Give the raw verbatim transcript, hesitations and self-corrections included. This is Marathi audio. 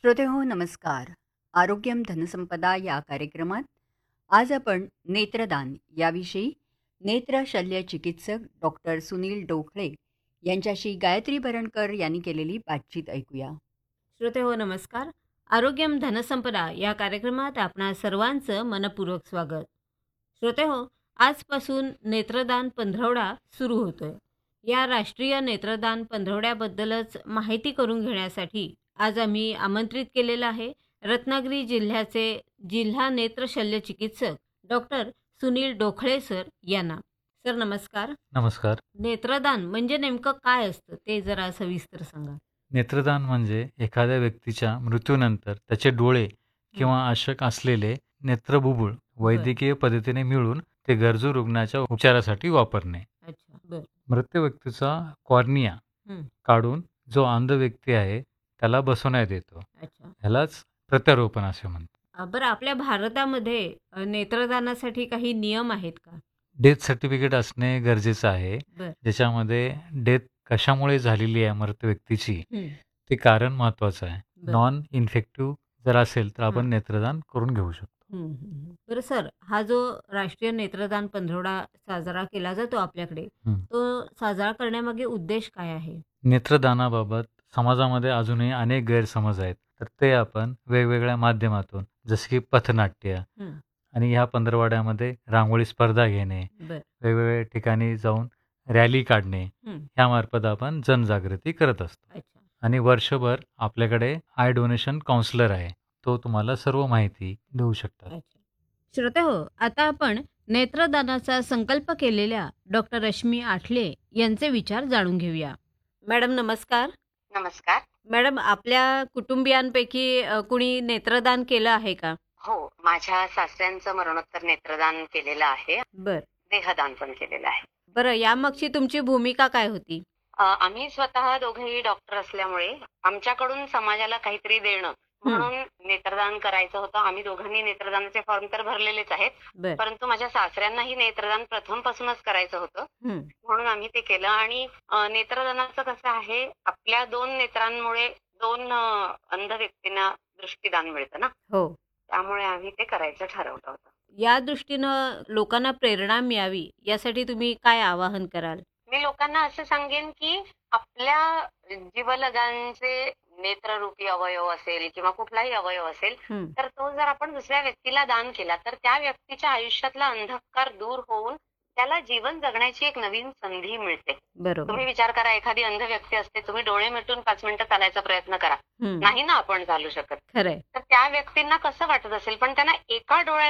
श्रोतेहो नमस्कार. आरोग्यम धनसंपदा या कार्यक्रमात आज आपण नेत्रदान याविषयी नेत्र शल्य चिकित्सक डॉक्टर सुनील डोखळे यांच्याशी गायत्री बरणकर यांनी केलेली बातचीत ऐकूया. श्रोते हो नमस्कार. आरोग्यम धनसंपदा या कार्यक्रमात आपणा सर्वांचं मनपूर्वक स्वागत. श्रोते हो, आजपासून नेत्रदान पंधरवडा सुरू होतोय. या राष्ट्रीय नेत्रदान पंधरवड्याबद्दलच माहिती करून घेण्यासाठी आज आम्ही आमंत्रित केलेलं आहे रत्नागिरी जिल्ह्याचे जिल्हा नेत्र शल्य चिकित्सक डॉक्टर सुनील डोखळे सर यांना. सर नमस्कार. नमस्कार. नेत्रदान म्हणजे नेमकं काय असतं ते जरा सविस्तर सांगा. नेत्रदान म्हणजे एखाद्या व्यक्तीच्या मृत्यूनंतर त्याचे डोळे किंवा आवश्यक असलेले नेत्रबुबुळ वैद्यकीय पद्धतीने मिळून ते गरजू रुग्णाच्या उपचारासाठी वापरणे. अच्छा, बर. मृत व्यक्तीचा कॉर्निया हं. काढून जो अंध व्यक्ती आहे त्याला बसवण्यात येतो. अच्छा. ह्यालाच प्रत्यारोपण असे म्हणतात. अ, बरं, आपल्या भारतामध्ये अ, नेत्रदानासाठी काही नियम आहेत का? डेथ सर्टिफिकेट असणे गरजेचं आहे, बर. ज्याच्यामध्ये डेथ कशामुळे झालेली आहे मृत व्यक्तीची हं. ते कारण महत्वाचं आहे. बर. नॉन इन्फेक्टिव्ह जर असेल तर आपण हां. नेत्रदान करून घेऊ शकतो. हं, हं, हं. बरं सर, हा जो राष्ट्रीय नेत्रदान पंधरवडा साजरा केला जातो आपल्याकडे, हं. तो साजरा करण्यामागे उद्देश काय आहे? नेत्रदानाबाबत समाजामध्ये अजूनही अनेक गैरसमज आहेत, तर ते आपण वेगवेगळ्या माध्यमातून जसे की पथनाट्य हं. आणि ह्या पंधरवड्यामध्ये रांगोळी स्पर्धा घेणे, बर. वेगवेगळ्या ठिकाणी जाऊन रॅली काढणे, हं. ह्यामार्फत आपण जनजागृती करत असतो. अच्छा. आणि वर्षभर आपल्याकडे आय डोनेशन काउन्सिलर आहे, तो तुम्हाला सर्व माहिती देऊ शकतात. अच्छा. श्रोते हो, आता आपण नेत्रदानाचा संकल्प केलेल्या डॉक्टर रश्मी आठले यांचे विचार जाणून घेऊया. मॅडम नमस्कार. नमस्कार. मॅडम, आपल्या कुटुंबियांपैकी अ, कुणी नेत्रदान केलं आहे का? हो, माझ्या सासऱ्यांचं मरणोत्तर नेत्रदान केलेलं आहे. बर. देहदान पण केलेलं आहे. बरं, यामागची तुमची भूमिका काय होती? अ, आम्ही स्वतः दोघेही डॉक्टर असल्यामुळे आमच्याकडून समाजाला काहीतरी देणं म्हणून नेत्रदान करायचं होतं. आम्ही दोघांनी नेत्रदानाचे फॉर्म तर भरलेलेच आहेत, बर. परंतु माझ्या सासऱ्यांनाही नेत्रदान प्रथमपासूनच करायचं होतं, हं. म्हणून आम्ही ते केलं. आणि अ, नेत्रदानाचं कसं आहे, आपल्या दोन नेत्रांमुळे दोन अ, अंध व्यक्तींना दृष्टीदान मिळतं ना, हो. त्यामुळे आम्ही ते करायचं ठरवलं होतं. या दृष्टीनं लोकांना प्रेरणा मिळावी यासाठी तुम्ही काय आवाहन कराल? मी लोकांना असं सांगेन की आपल्या जीवलगांचे नेत्ररूपी अवयव असेल किंवा कुठलाही अवयव असेल, हं. तर तो जर आपण दुसऱ्या व्यक्तीला दान केला तर त्या व्यक्तीच्या आयुष्यातला अंधकार दूर होऊन त्याला जीवन जगण्याची एक नवीन संधी मिळते. बरोबर. तुम्ही विचार करा, एखादी अंध व्यक्ती असते, तुम्ही डोळे मिटून पाच मिनिटं चालायचा प्रयत्न करा, हं. नाही ना आपण चालू शकत, खरंय. तर त्या व्यक्तींना कसं वाटत असेल, पण त्यांना एका डोळ्याला